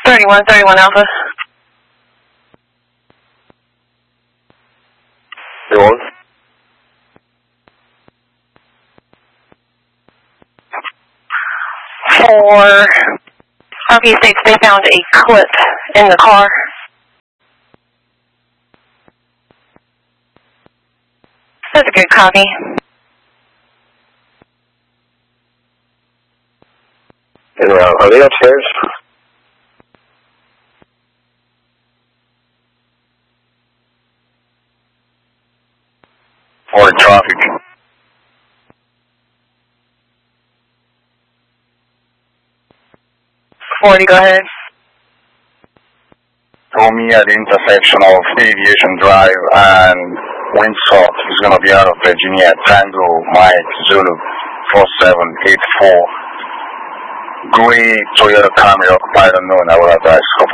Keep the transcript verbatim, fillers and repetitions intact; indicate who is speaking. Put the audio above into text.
Speaker 1: thirty-one, thirty-one Alpha.
Speaker 2: thirty-one.
Speaker 1: For R P six, they found a clip in the car. That's a good copy.
Speaker 2: And uh, are they upstairs? Or in traffic?
Speaker 1: forty, go ahead.
Speaker 2: Told me at the intersection of Aviation Drive and Windsor is going to be out of Virginia. Tango Mike Zulu four seven eight four. Gray Toyota Camry occupied unknown. I will advise.